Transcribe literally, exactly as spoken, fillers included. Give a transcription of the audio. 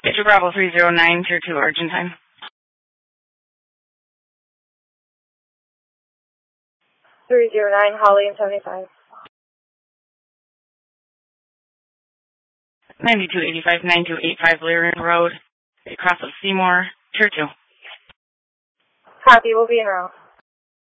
Get your Bravo three zero nine, Tier two, Argentine. three zero nine, Holly and seventy-five. ninety-two eighty-five, ninety-two eighty-five, Lyrian Road, across of Seymour, Tier two. Copy, we'll be en route.